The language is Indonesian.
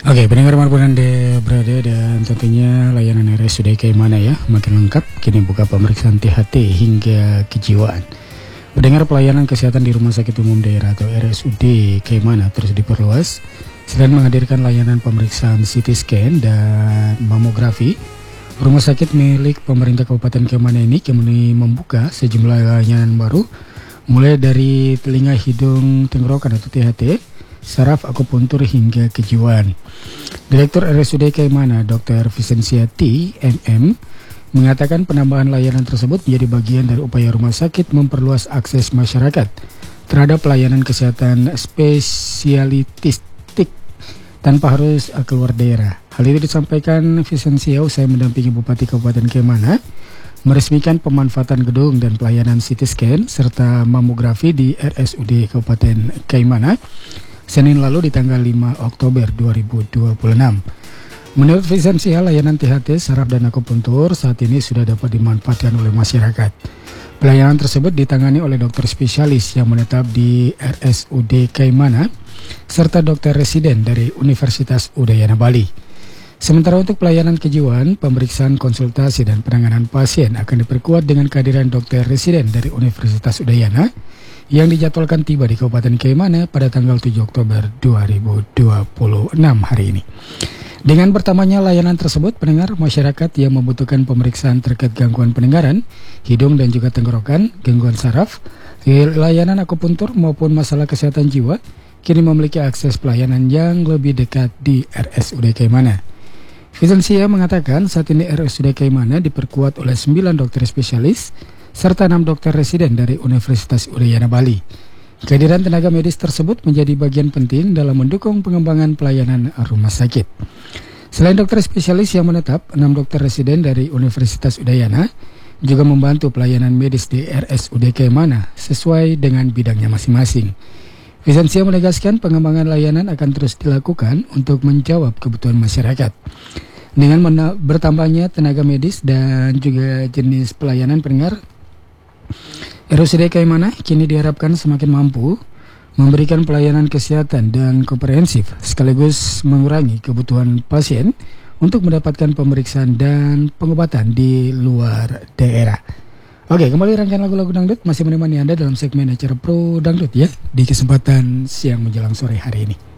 Oke, pendengar manapun Anda berada dan tentunya layanan RSUD Kaimana ya, makin lengkap, kini buka pemeriksaan THT hingga kejiwaan. Pendengar, pelayanan kesehatan di Rumah Sakit Umum Daerah atau RSUD Kaimana terus diperluas. Selain menghadirkan layanan pemeriksaan CT scan dan mamografi, Rumah Sakit milik pemerintah Kabupaten Kaimana ini kini membuka sejumlah layanan baru, mulai dari telinga, hidung, tenggorokan atau THT, saraf, akupuntur hingga kejiwaan. Direktur RSUD Kaimana, Dr. Vicencia T. MM, mengatakan penambahan layanan tersebut menjadi bagian dari upaya rumah sakit memperluas akses masyarakat terhadap pelayanan kesehatan spesialistik tanpa harus keluar daerah. Hal itu disampaikan Vicencia usai mendampingi Bupati Kabupaten Kaimana meresmikan pemanfaatan gedung dan pelayanan CT scan serta mamografi di RSUD Kabupaten Kaimana Senin lalu di tanggal 5 Oktober 2026. Menurut Vicencia, layanan THT, saraf dan akupuntur saat ini sudah dapat dimanfaatkan oleh masyarakat. Pelayanan tersebut ditangani oleh dokter spesialis yang menetap di RSUD Kaimana serta dokter residen dari Universitas Udayana Bali. Sementara untuk pelayanan kejiwaan, pemeriksaan, konsultasi dan penanganan pasien akan diperkuat dengan kehadiran dokter residen dari Universitas Udayana yang dijadwalkan tiba di Kabupaten Kaimana pada tanggal 7 Oktober 2026 hari ini. Dengan bertambahnya layanan tersebut, pendengar, masyarakat yang membutuhkan pemeriksaan terkait gangguan pendengaran, hidung dan juga tenggorokan, gangguan saraf, layanan akupuntur maupun masalah kesehatan jiwa, kini memiliki akses pelayanan yang lebih dekat di RSUD Kaimana. Vicencia mengatakan saat ini RSUD Kaimana diperkuat oleh 9 dokter spesialis serta 6 dokter residen dari Universitas Udayana Bali. Kehadiran tenaga medis tersebut menjadi bagian penting dalam mendukung pengembangan pelayanan rumah sakit. Selain dokter spesialis yang menetap, 6 dokter residen dari Universitas Udayana juga membantu pelayanan medis di RSUD Kaimana sesuai dengan bidangnya masing-masing. Vicencia menegaskan pengembangan layanan akan terus dilakukan untuk menjawab kebutuhan masyarakat. Dengan bertambahnya tenaga medis dan juga jenis pelayanan, pendengar, RSUD Kaimana kini diharapkan semakin mampu memberikan pelayanan kesehatan dan komprehensif sekaligus mengurangi kebutuhan pasien untuk mendapatkan pemeriksaan dan pengobatan di luar daerah. Oke, kembali rangkaian lagu-lagu dangdut masih menemani Anda dalam segmen acara Pro Dangdut ya, di kesempatan siang menjelang sore hari ini.